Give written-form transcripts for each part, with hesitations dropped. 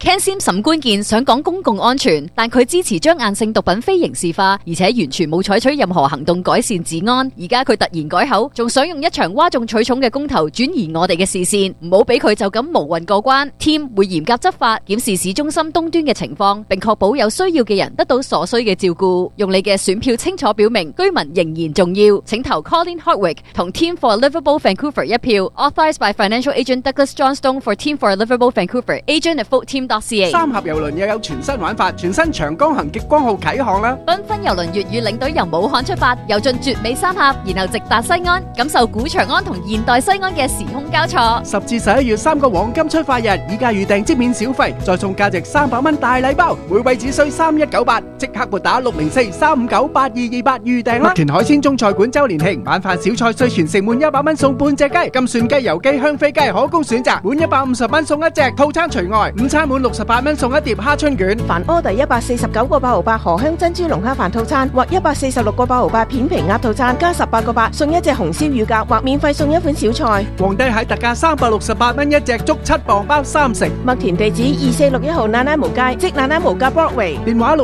Ken Sim 沈官健想講公共安全，但佢支持將硬性毒品非刑事化，而且完全冇採取任何行動改善治安。而家佢突然改口，仲想用一場嘩眾取寵嘅公投轉移我哋嘅視線，唔好俾佢就咁無運過關。Team 會嚴格執法，檢視市中心東端嘅情況，並確保有需要嘅人得到所需嘅照顧。用你嘅選票清楚表明居民仍然重要，請投 Colin Hardwick 同 Team for Livable Vancouver 一票。Authorized by Financial Agent Douglas Johnstone for Team for Livable Vancouver. Agent at voteteam.ca。 三峽郵輪又有全新玩法，全新長江行極光號啟航啦！ 繽紛郵輪粵語領隊由武漢出發，遊進絕美三峽，然後直達西安，感受古長安同現代西安嘅時空交錯。 10至11月3個黃金出發日，以價預訂即免小費，再送價值300蚊大禮包，每位只需3198，即刻撥打604-359-8228預訂啦！麥田海鮮中菜館周年慶，晚飯小菜稅全城滿100蚊送半隻雞，金蒜雞、油雞、香飛雞可供選擇，滿150蚊送一隻，套餐除外。午餐滿68蚊送一碟蝦春卷。 凡order149個8毫8荷香珍珠龍蝦飯套餐或146個8毫8片皮鴨套餐，加18個8送一隻紅燒乳鴿或免費送一款小菜。 皇帝蟹特價368蚊一隻，足7磅包3成。 麥田地址2461號那拉無街，即那拉無街 Broadway。 電話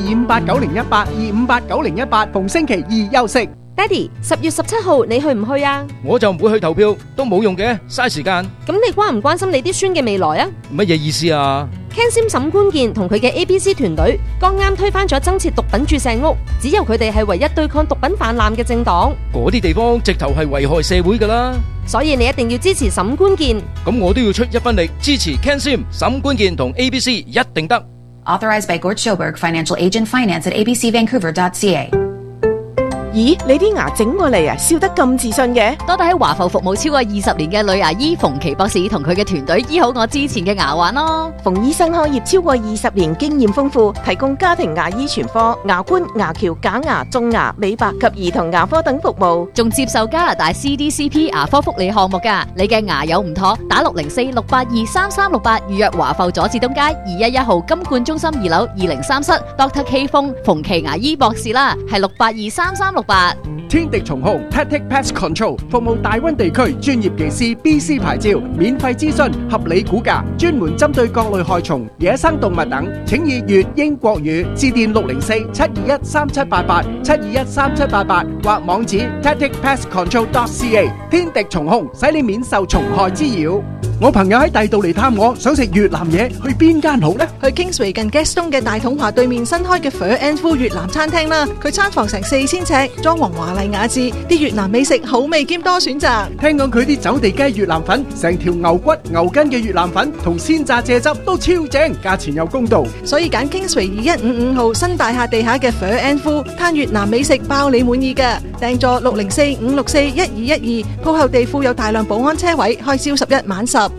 604-258-9018，258-9018，逢星期二休息。 爹哋，10月17號你去唔去啊？ 我就唔會去投票，都冇用嘅，嘥時間。 咁你關唔關心你啲孫嘅未來啊？ 乜嘢意思啊？ Ken Sim 沈官健同佢嘅 ABC 團隊剛啱推翻咗增設毒品注射屋，只有佢哋係唯一對抗毒品泛濫嘅政黨。 嗰啲地方直頭係危害社會㗎啦。 所以你一定要支持沈官健。 咁我都要出一分力支持 Ken Sim 沈官健同 ABC 一定得。 Authorized by Gort Schoberg, Financial Agent Finance at abcvancouver.ca。 咦，你啲牙整過嚟啊，笑得咁自信嘅？ 多得喺華埠服務超過20年嘅女牙醫馮琪博士同佢嘅團隊醫好我之前嘅牙患咯。 馮醫生開業超過20年，經驗豐富，提供家庭牙醫全科、牙冠、牙橋、假牙、種牙、美白及兒童牙科等服務， 仲接受加拿大 CDCP 牙科福利項目㗎。你嘅牙有唔妥，打604-682-3368預約華埠佐治東街211號金冠中心2樓203室 Dr. K 風馮琪牙醫博士啦，係682-3368。 天敵蟲控 Tactic Pest Control 服務大溫地區，專業技師 BC 牌照，免費諮詢，合理估價，專門針對各類害蟲、野生動物等，請以粵英國語致電604-721-3788 721-3788或網址 tacticpestcontrol.ca。 天敵蟲控使你免受蟲害滋擾。我朋友喺第度嚟探我，想食越南嘢，去邊間好呢？ 去 Kingsway 近 Gaston 嘅大統華對面新開嘅 Pho and Phu 越南餐廳啦。佢餐房成4000尺，裝潢華麗雅致，啲越南美食好味兼多選擇。 聽講佢啲走地雞越南粉，成條牛骨牛筋嘅越南粉同鮮榨蔗汁都超正，價錢又公道。 所以揀 Kingsway 2155號新大廈地下嘅 Pho and Phu，攤越南美食包你滿意㗎。訂座604-564-1212，鋪後地庫有大量保安車位，開朝11晚10。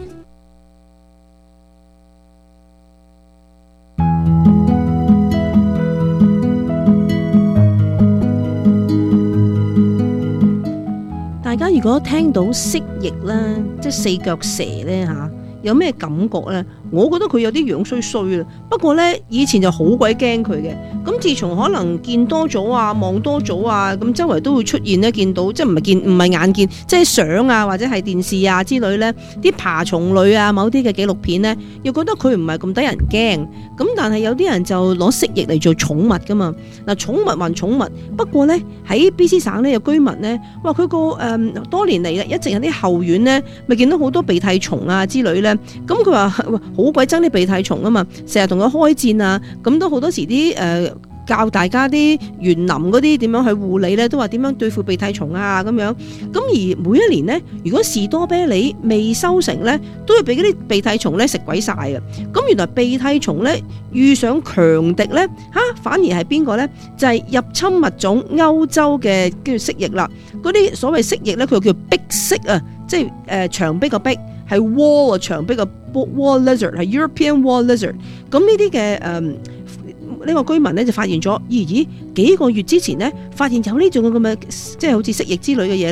大家如果聽到蜥蜴咧，即係四腳蛇咧嚇，有咩感覺咧？我覺得佢有啲樣衰衰啦。不過咧，以前就好鬼驚佢嘅。咁自從可能見多咗啊，望多咗啊，咁周圍都會出現咧，見到即係唔係眼見，即係相啊或者係電視啊之類咧，啲爬蟲類啊，某啲嘅紀錄片咧，又覺得佢唔係咁得人驚。咁但係有啲人就攞蜥蜴嚟做寵物噶嘛。嗱，寵物還寵物，不過咧喺 BC 省咧有居民咧，話佢個多年嚟一直有啲後院咧，咪見到好多鼻涕蟲啊之類咧。咁佢話好鬼憎啲鼻涕蟲啊嘛，成日同佢開戰啊，咁都好多時啲教大家啲園林嗰啲點樣去護理咧，都話點樣對付鼻涕蟲啊咁樣。咁而每一年咧，如果士多啤梨未收成咧，都會俾嗰啲鼻涕蟲咧食鬼晒嘅。咁原來鼻涕蟲咧遇上強敵咧反而係邊個咧？就係入侵物種歐洲嘅叫做蜥蜴啦。嗰啲所謂蜥蜴咧，佢叫壁蜥啊，即係牆壁個壁。係 wall 啊，牆壁嘅 wall lizard 係 European wall lizard。咁呢啲嘅呢個居民咧就發現咗，咦幾個月之前咧發現有呢種咁嘅即係好似蜥蜴之類嘅嘢咧，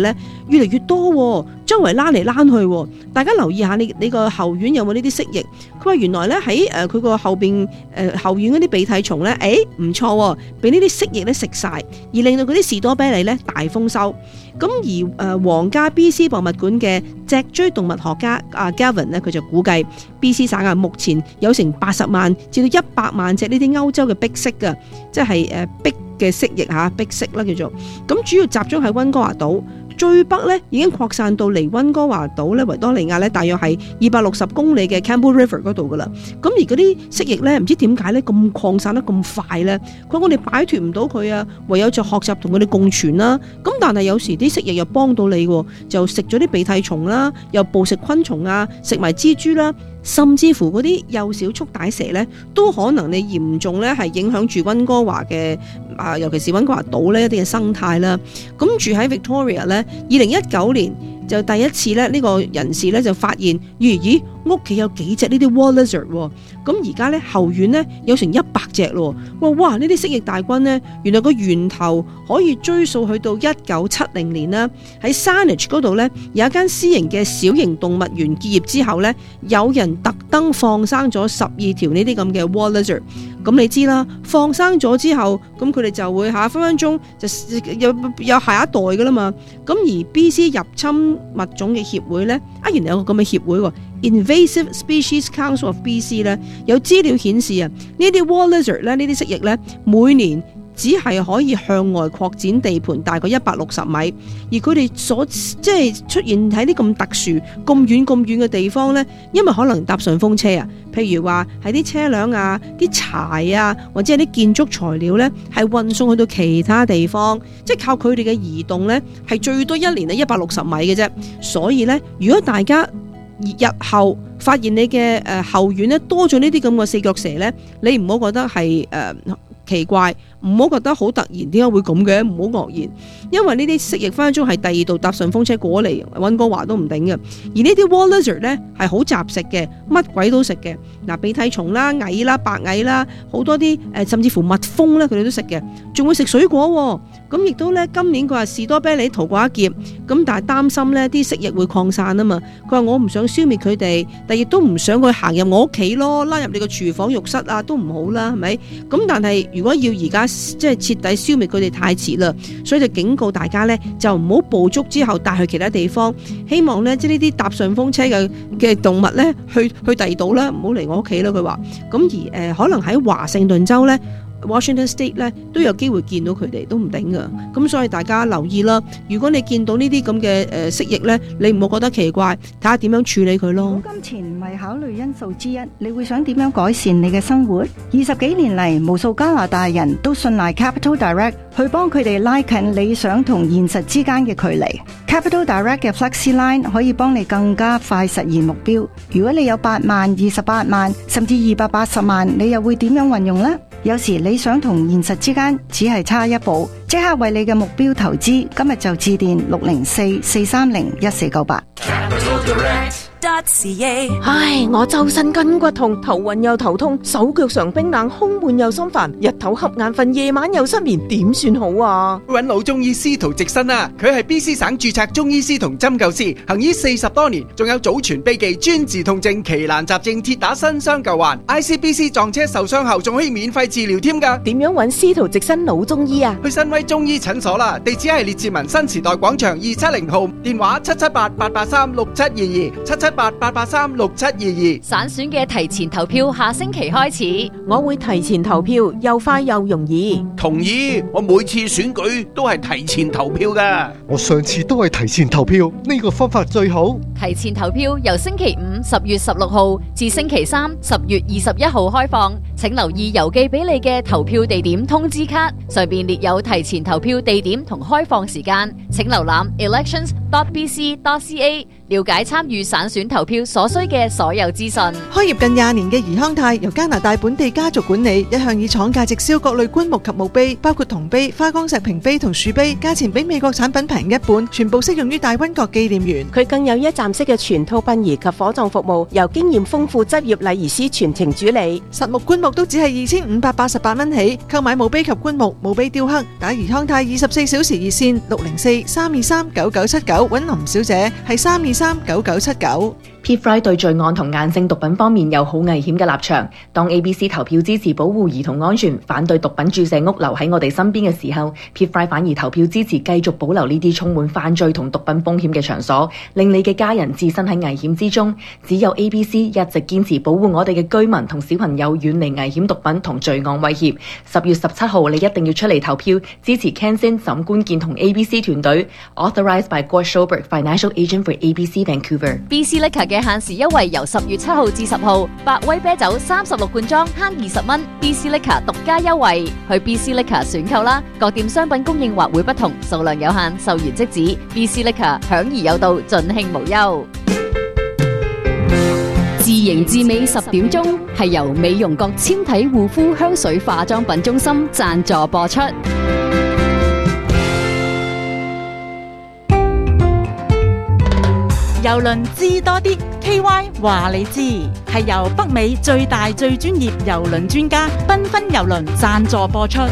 越嚟越多喎，周圍躝嚟躝去喎。大家留意下你個後院有冇呢啲蜥蜴？佢話原來咧喺佢個後邊後院嗰啲鼻涕蟲咧，唔錯喎，俾呢啲蜥蜴咧食晒，而令到嗰啲士多啤梨咧大豐收。咁而皇家 BC 博物館嘅脊椎動物學家Gavin 咧，佢就估計 BC 省目前有成80萬至到100萬隻呢啲歐洲嘅碧蜥㗎，即係碧嘅蜥蜴嚇，碧蜥啦叫做。咁主要集中喺溫哥華島。最北咧已經擴散到離溫哥華島咧維多利亞咧，大約係260公里嘅 Campbell River 嗰度噶啦。咁而嗰啲蜥蜴咧，唔知點解咧咁擴散得咁快咧？佢話我哋擺脫唔到佢啊，唯有就學習同佢哋共存啦。咁但係有時啲蜥蜴又幫到你喎，就食咗啲鼻涕蟲啦，又捕食昆蟲啊，食埋蜘蛛啦。甚至乎嗰啲幼小束帶蛇咧，都可能你嚴重咧係影響住溫哥華嘅尤其是溫哥華島咧一啲嘅生態啦。咁住喺 Victoria 咧，2019年就第一次咧呢個人士咧就發現，咦屋企有幾隻呢啲 wall lizard 喎。咁而家咧後院咧有成100隻咯。哇！呢啲蜥蜴大軍咧，原來個源頭可以追溯去到1970年啦。喺 Saanich 嗰度咧有一間私營嘅小型動物園結業之後咧，有人特登放生咗12條呢啲咁嘅 wall lizard。咁你知啦，放生咗之後，咁佢哋就會分分鐘就有下一代噶啦嘛。咁而 BC 入侵物種嘅協會咧，原來有個咁嘅協會喎。Invasive Species Council of BC 咧，有資料顯示呢啲 wall lizard 咧，呢啲蜥蜴咧，每年只係可以向外擴展地盤大概160米，而佢哋即係出現喺啲咁特殊、咁遠嘅地方咧，因為可能搭順風車啊，譬如話係啲車輛啊、啲柴啊，或者係啲建築材料咧，係運送去到其他地方，即係靠佢哋嘅移動咧，係最多一年係160米嘅啫。所以咧，如果大家日後發現你嘅後院咧多咗呢啲咁嘅四腳蛇咧，你唔好覺得係奇怪，唔好覺得好突然，點解會咁嘅？唔好愕然，因為呢啲蜥蜴分分鐘係第二度搭順風車過嚟溫哥華都唔頂嘅。而呢啲 wall lizard 咧係好雜食嘅，乜鬼都食嘅。鼻涕蟲啦、蟻啦、白蟻啦，好多啲甚至乎蜜蜂咧，佢哋都食嘅，仲會食水果喎。咁亦都咧，今年佢話士多啤梨逃過一劫，咁但係擔心咧啲蜥蜴會擴散啊嘛。佢話我唔想消滅佢哋，但亦都唔想佢行入我屋企咯，拉入你個廚房浴室啊，都唔好啦，係咪？咁但係如果要而家即係徹底消滅佢哋太遲啦，所以就警告大家咧，就唔好捕捉之後帶去其他地方。希望咧，即係呢啲搭順風車嘅動物咧，去第二度啦，唔好嚟我屋企啦。佢話咁而可能喺華盛頓州咧。Washington State 咧都有機會見到佢哋，都唔頂噶。咁所以大家留意啦。如果你見到呢啲咁嘅蜥蜴咧，你唔好覺得奇怪，睇下點樣處理佢咯。 金錢唔係考慮因素之一，你會想點樣改善你嘅生活？20幾年嚟，無數加拿大人都信賴 Capital Direct 去幫佢哋拉近理想同現實之間嘅距離。Capital Direct 嘅 Flexi Line 可以幫你更加快實現目標。如果你有8萬、28萬甚至280萬，你又會點樣運用呢？有時理想同現實之間只係差一步，即刻為你嘅目標投資。今日就致電604-430-1498。 唉，我周身筋骨痛，頭暈又頭痛，手腳常冰冷，胸悶又心煩，日頭瞌眼瞓，夜晚又失眠，點算好啊？ 揾老中醫司徒直新啊，佢係 BC 省註冊中醫師同針灸師，行醫40多年，仲有祖傳秘技專治痛症、奇難雜症，鐵打新傷舊患。ICBC 撞車受傷後仲可以免費治療添㗎。 點樣揾司徒直新老中醫啊？ 去新威中醫診所啦，地址係列治文新時代廣場270號，電話778-883-6722，778-883-6722。 省選嘅提前投票下星期開始， 我會提前投票，又快又容易。 同意，我每次選舉都係提前投票㗎。 我上次都係提前投票，呢個方法最好。 提前投票由星期5 10月16號至星期3 10月21號開放，請留意郵寄俾你嘅投票地點通知卡，上面列有提前投票地點同開放時間，請瀏覽 elections.bc.ca 了解參與省選投票所需嘅所有資訊。 開業近20年嘅怡康泰由加拿大本地家族管理，一向以廠價直銷各類棺木及墓碑，包括銅碑、花崗石屏碑同樹碑，價錢比美國產品平一半，全部適用於大溫國紀念園。 佢更有一站式嘅全套殯儀及火葬服務，由經驗豐富執業禮儀師全程主理。 實木棺木木都只係2588蚊起，購買墓碑及棺木、墓碑雕刻，打怡康泰24小時熱線604-323-9979揾林小姐，係323-9979。 PFRI 對罪案同硬性毒品方面有好危險嘅立場。當 ABC 投票支持保護兒童安全、反對毒品注射屋留喺我哋身邊嘅時候， PFRI 反而投票支持繼續保留呢啲充滿犯罪同毒品風險嘅場所，令你嘅家人置身喺危險之中。只有 ABC 一直堅持保護我哋嘅居民同小朋友遠離危險毒品同罪案威脅。10月17號你一定要出嚟投票，支持 Ken Sim 沈官健同 ABC 團隊。Authorized by Gord Schobert, Financial Agent for ABC Vancouver。BC Liquor 嘅限時優惠由10月7號至10號，百威啤酒36罐裝慳20蚊。BC Liquor 獨家優惠，去 BC Liquor 選購啦。各店商品供應或會不同，數量有限，售完即止。BC Liquor 享而有道，盡興無憂。自營自美10點鐘係由美容閣纖體護膚香水化妝品中心贊助播出。 郵輪知多啲 ，KY 話你知，係由北美最大最專業郵輪專家繽紛郵輪贊助播出。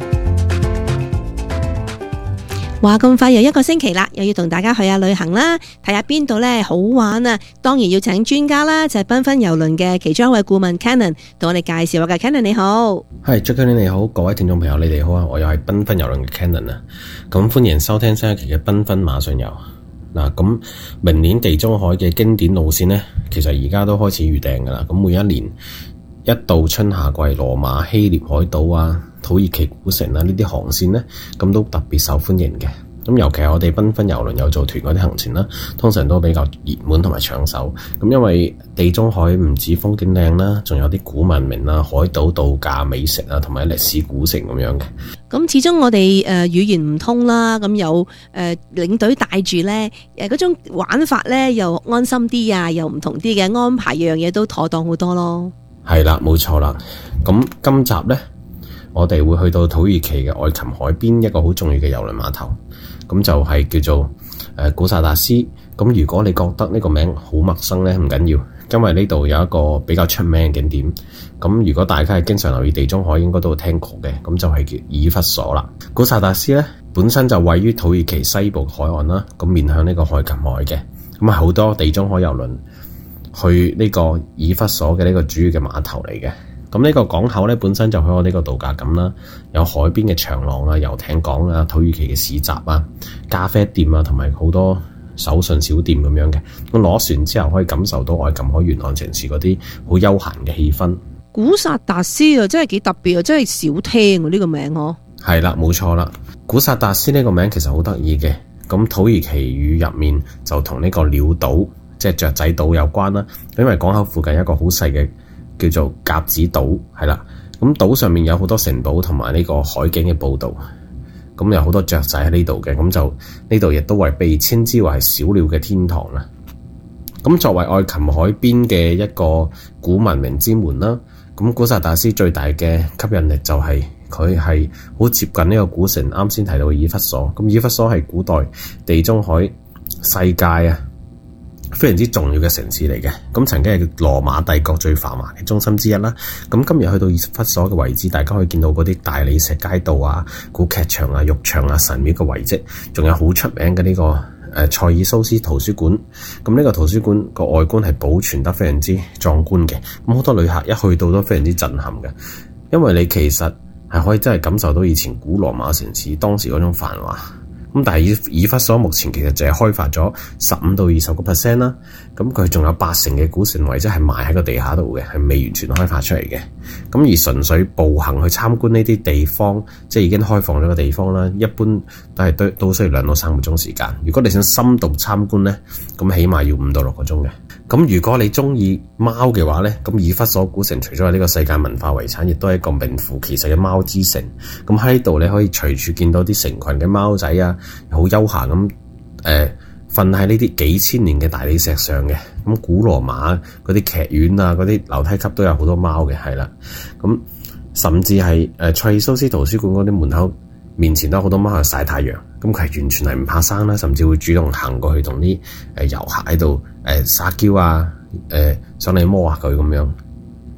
話咁快又一個星期啦，又要同大家去下旅行啦，睇下邊度呢好玩啊！當然要請專家啦，就係繽紛郵輪嘅其中一位顧問 Cannon 同我哋介紹下嘅。Cannon 你好， 係 Jackie 你好，各位聽眾朋友你哋好啊！我又係繽紛郵輪嘅 Cannon 啊，咁歡迎收聽新一期嘅繽紛馬上遊。嗱，咁明年地中海嘅經典路線呢，其實而家都開始預訂噶啦。咁每一年一到春夏季，羅馬、希臘海島啊、土耳其古城啊呢啲航線呢，咁都特別受歡迎嘅。咁尤其係我哋繽紛郵輪有做團嗰啲行程啦，通常都比較熱門同埋搶手。咁因為地中海唔止風景靚啦，仲有啲古文明啊、海島度假美食啊，同埋歷史古城咁樣嘅。 咁始終我哋語言唔通啦，咁有領隊帶住呢，嗰種玩法呢又安心啲啊，又唔同啲嘅安排，樣嘢都妥當好多咯。係啦，冇錯啦。咁今集呢，我哋會去到土耳其嘅愛琴海邊一個好重要嘅郵輪碼頭，咁就係叫做古薩達斯。咁如果你覺得呢個名好陌生呢，唔緊要，因為呢度有一個比較出名嘅景點。咁如果大家係經常留意地中海，應該都會聽過嘅，咁就係叫以弗所啦。古薩達斯呢，本身就位於土耳其西部海岸啦，咁面向呢個愛琴海嘅。咁係好多地中海郵輪去呢個以弗所嘅呢個主要嘅碼頭嚟嘅。咁呢個港口呢，本身就好有呢個度假感啦，有海邊嘅長廊啊、遊艇港啊、土耳其嘅市集啊、咖啡店啊，同埋好多手信小店咁樣嘅。咁攞船之後可以感受到愛琴海沿岸城市嗰啲好悠閒嘅氣氛。 古薩達斯啊，真係幾特別啊，真係少聽喎呢個名嗬。 係啦，冇錯啦。古薩達斯呢個名其實好得意嘅。咁土耳其語入面就同呢個鳥島，即係雀仔島有關啦。因為港口附近有一個好細嘅叫做鴿子島，係啦。咁島上面有好多城堡同埋呢個海景嘅報導。咁有好多雀仔喺呢度嘅，咁就呢度亦都為被稱之為係小鳥嘅天堂啦。咁作為愛琴海邊嘅一個古文明之門啦，咁古薩達斯最大嘅吸引力就係佢係好接近呢個古城，啱先提到嘅以弗所。咁以弗所係古代地中海世界啊非常之重要嘅城市嚟嘅，咁曾經係羅馬帝國最繁華嘅中心之一啦。咁今日去到以弗所嘅位置，大家可以見到嗰啲大理石街道啊、古劇場啊、浴場啊、神廟嘅遺跡，仲有好出名嘅呢個塞爾蘇斯圖書館。咁呢個圖書館個外觀係保存得非常之壯觀嘅，咁好多旅客一去到都非常之震撼嘅，因為你其實係可以真係感受到以前古羅馬城市當時嗰種繁華。咁但係以弗所目前其實就係開發咗15到20%啦，咁佢仲有80%嘅古城遺跡係埋喺個地下度嘅，係未完全開發出嚟嘅。咁而純粹步行去參觀呢啲地方，即係已經開放咗嘅地方啦，一般都需要2到3個鐘時間。如果你想深度參觀呢，咁起碼要5到6個鐘嘅。咁如果你中意貓嘅話呢，咁以弗所古城除咗係呢個世界文化遺產，亦都係一個名副其實嘅貓之城。咁喺呢度你可以隨處見到啲成群嘅貓仔啊，好悠閒咁瞓喺呢啲幾千年嘅大理石上嘅。咁古羅馬嗰啲劇院啊，嗰啲樓梯級都有好多貓嘅，係啦。咁甚至係塞爾蘇斯圖書館嗰啲門口面前都有好多貓喺度曬太陽。咁佢係完全係唔怕生啦，甚至會主動行過去同啲遊客喺度撒嬌啊，上嚟摸下佢咁樣。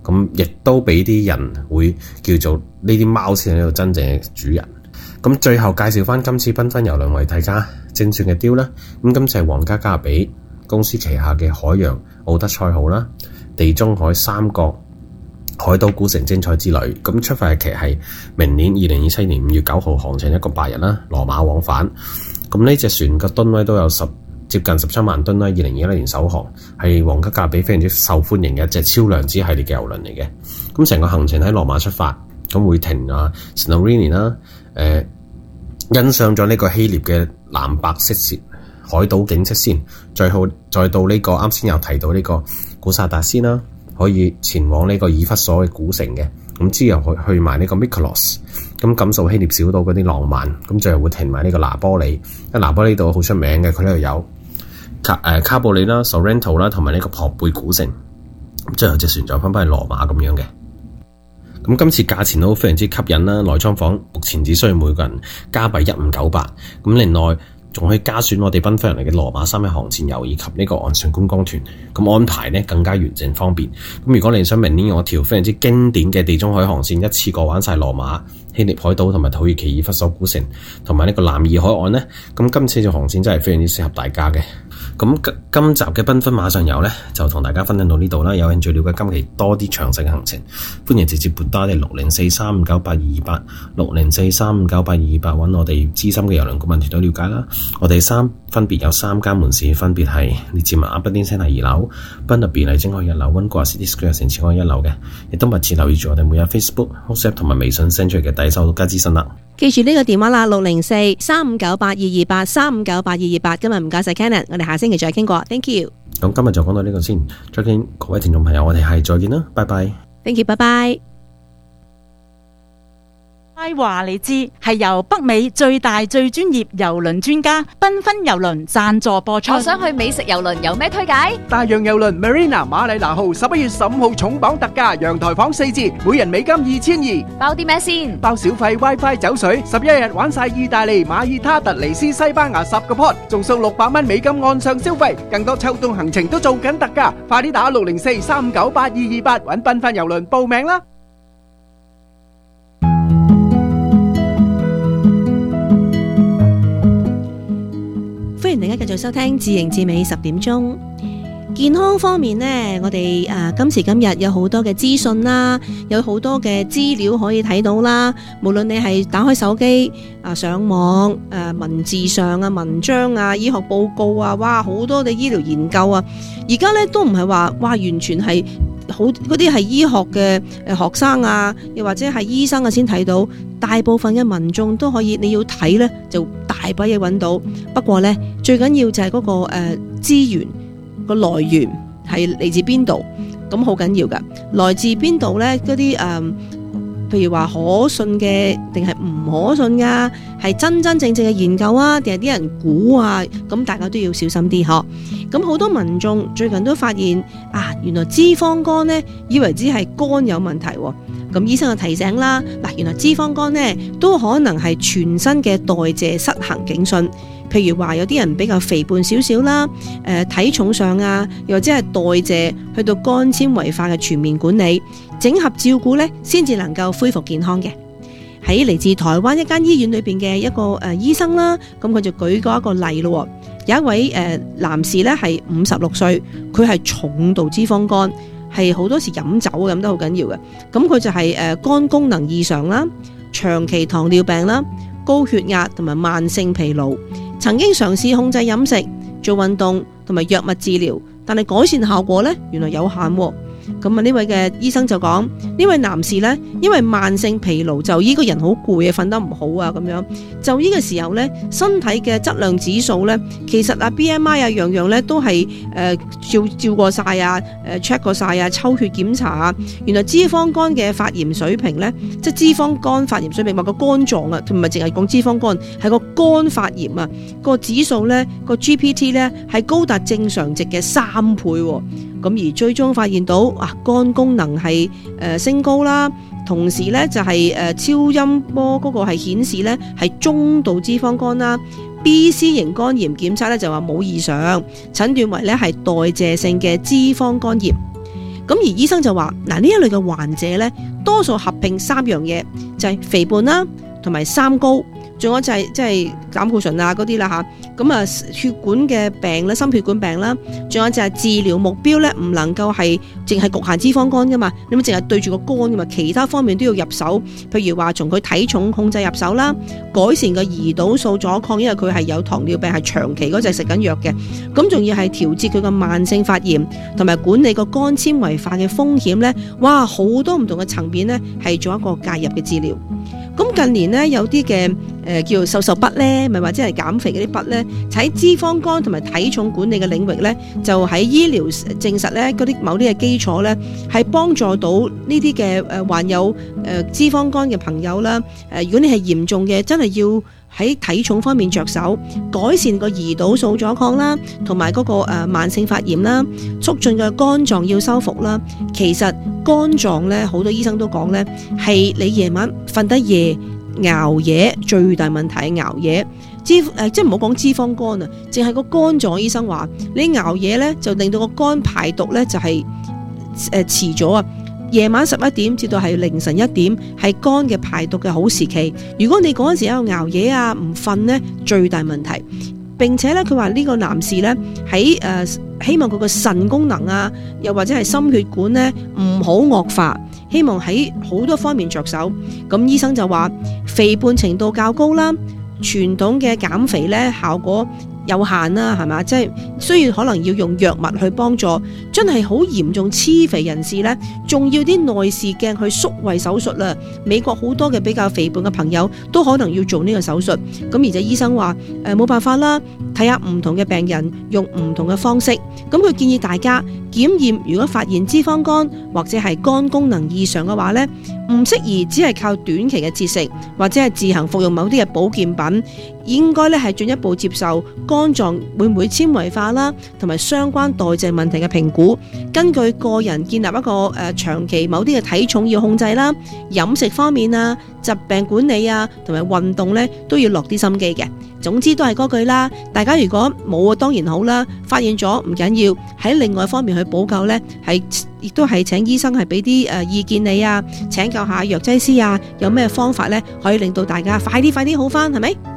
咁亦都俾啲人會叫做呢啲貓先係呢個真正嘅主人。咁最後介紹翻今次繽紛郵輪為大家精選嘅雕啦。咁今次係皇家加勒比公司旗下嘅海洋奧德賽號啦，地中海三角海島古城精彩之旅。咁出發日期係明年2027年5月9號，航程一個8日啦，羅馬往返。咁呢隻船嘅噸位都有接近17萬噸啦。2021年首航，係皇家加勒比非常之受歡迎嘅一隻超量子系列嘅郵輪嚟嘅。咁成個行程喺羅馬出發，咁會停Santorini 啦，欣賞咗呢個希臘嘅藍白色海島景色先，再到呢個啱先有提到呢個古薩達斯啦，可以前往呢個以弗所嘅古城嘅。咁之後去埋呢個 Mykonos， 咁感受希臘小島嗰啲浪漫。咁最後會停埋呢個拿波里，因為拿波里度好出名嘅，佢呢度有卡布里啦、Sorrento 啦，同埋呢個龐貝古城。咁最後隻船就翻返去羅馬咁樣嘅。咁今次價錢都非常之吸引啦，內艙房目前只需要每個人加幣1598。咁另外仲可以加選我哋繽紛人嚟嘅羅馬3日航線遊，以及呢個岸上觀光團。咁安排呢更加完整方便。咁如果你想明年有條非常之經典嘅地中海航線，一次過玩晒羅馬、希臘海島同埋土耳其以弗所古城同埋呢個南義海岸呢，咁今次條航線真係非常之適合大家嘅。咁今集嘅繽紛馬上遊呢，就同大家分享到呢度啦。有興趣了解今期多啲詳細嘅行程，歡迎直接撥打我哋604-359-8228 604-359-8228揾我哋資深嘅郵輪顧問團隊了解啦。我哋分別有3間門市，分別係列治文阿賓丁星係2樓，賓特比麗晶海1樓，溫哥華 City Square 城市海1樓嘅。亦都密切留意住我哋每日 Facebook、WhatsApp 同埋微信 send 出嚟嘅第一手獨家資訊啦。 記住呢個電話啦，604-359-8228 359-8228。今日唔該晒 Cannon， 我哋下星期再傾過 ，Thank you。 咁今日就講到呢個先，再見各位聽眾朋友，我哋係再見啦，拜拜。 Thank you， 拜拜。 話你知係由北美最大最專業郵輪專家繽紛郵輪贊助播出。 我想去美食郵輪，有咩推介？ 大洋郵輪 Marina 馬里拿號11月15號重磅特價，陽台房4折，每人美金2200。 包啲咩先？ 包小費、WiFi、酒水，11日玩晒意大利、馬爾他、突尼斯、西班牙10個 port， 仲送600蚊美金岸上消費，更多秋冬行程都做緊特價，快啲打604-359-8228搵繽紛郵輪報名啦！ 歡迎大家繼續收聽自營自美10點鐘。健康方面呢，我哋今時今日有好多嘅資訊啦，有好多嘅資料可以睇到啦。無論你係打開手機上網文字上文章醫學報告哇，好多嘅醫療研究而家呢都唔係話完全係好嗰啲係醫學嘅學生又或者係醫生先睇到，大部分嘅民眾都可以，你要睇呢就大把嘢揾到。不過呢，最緊要就係嗰個資源個來源係嚟自邊度，咁好緊要噶。來自邊度呢？嗰啲譬如話可信嘅定係唔可信噶，係真真正正嘅研究定係啲人估咁大家都要小心啲嗬。咁好多民眾最近都發現原來脂肪肝呢，以為只係肝有問題咁醫生就提醒啦，原來脂肪肝呢都可能係全身嘅代謝失衡警訊。譬如話有啲人比較肥胖少少啦，體重上又或者係代謝去到肝纖維化嘅全面管理，整合照顧呢先至能夠恢復健康嘅。喺嚟自台灣一間醫院裏邊嘅一個醫生啦，咁佢就舉過一個例咯。有一位男士呢係56歲，佢係重度脂肪肝，係好多時飲酒咁都好緊要嘅。咁佢就係肝功能異常啦，長期糖尿病啦，高血壓同埋慢性疲勞，曾經嘗試控制飲食、做運動同埋藥物治療，但係改善效果呢原來有限喎。咁呢位嘅醫生就講，呢位男士呢，因為慢性疲勞，就依個人好攰瞓得唔好咁樣，就呢個時候呢，身體嘅質量指數呢，其實BMI 樣樣呢都係照過晒check 過晒抽血檢查原來脂肪肝嘅發炎水平呢，即係脂肪肝發炎水平，話個肝臟唔係淨係講脂肪肝，係個肝發炎個指數呢，個 GPT 呢係高達正常值嘅3倍喎。咁而最終發現到肝功能係升高啦，同時咧就係超音波嗰個係顯示咧係中度脂肪肝啦。BC 型肝炎檢測咧就話冇異常，診斷為咧係代謝性嘅脂肪肝炎。 咁而醫生就話嗱，呢一類嘅患者咧，多數合併3樣嘢，就係肥胖啦，同埋三高，仲有就係即係膽固醇啊嗰啲啦嚇。咁啊血管嘅病啦，心血管病啦，仲有就係治療目標咧，唔能夠係淨係局限脂肪肝噶嘛，你咪淨係對住個肝噶嘛，其他方面都要入手。譬如話從佢體重控制入手啦，改善個胰島素阻抗，因為佢係有糖尿病，係長期嗰隻食緊藥嘅。咁仲要係調節佢個慢性發炎，同埋管理個肝纖維化嘅風險咧。哇，好多唔同嘅層面咧，係做一個介入嘅治療。咁近年咧有啲嘅叫做瘦筆咧，咪或者係減肥嗰啲筆咧，喺脂肪肝同埋體重管理嘅領域咧，就喺醫療證實咧嗰啲某啲嘅基礎咧，係幫助到呢啲嘅患有脂肪肝嘅朋友啦。如果你係嚴重嘅，真係要喺體重方面着手，改善個胰島素阻抗啦，同埋嗰個慢性發炎啦，促進個肝臟要修復啦。其實肝臟咧，好多醫生都講咧，係你夜晚瞓得夜、熬夜最大問題係熬夜。即係唔好講脂肪肝啊，淨係個肝臟，醫生話你熬夜咧，就令到個肝排毒咧就係遲咗啊。夜晚11點至到係凌晨1點係肝嘅排毒嘅好時期。如果你嗰陣時喺度熬夜啊，唔瞓呢，最大問題。並且咧，佢話呢個男士咧喺希望佢個腎功能啊，又或者係心血管咧唔好惡化，希望喺好多方面着手。咁醫生就話肥胖程度較高啦，傳統嘅減肥咧效果有限啦，係嘛？即係需要可能要用藥物去幫助，真係好嚴重黐肥人士呢，仲要啲內視鏡去縮胃手術啦。美國好多嘅比較肥胖嘅朋友都可能要做呢個手術。咁而且醫生話冇辦法啦，睇下唔同嘅病人用唔同嘅方式。咁佢建議大家檢驗，如果發現脂肪肝或者係肝功能異常嘅話呢，唔適宜只係靠短期嘅節食或者係自行服用某啲嘅保健品，應該咧係進一步接受肝臟會唔會纖維化啦，同埋相關代謝問題嘅評估。根據個人建立一個長期某啲嘅體重要控制啦，飲食方面啊、疾病管理啊，同埋運動咧都要落啲心機嘅。總之都係嗰句啦，大家如果冇當然好啦，發現咗唔緊要，喺另外方面去補救咧，係亦都係請醫生係俾啲意見你啊，請教下藥劑師啊，有咩方法咧可以令到大家快啲好返，係咪？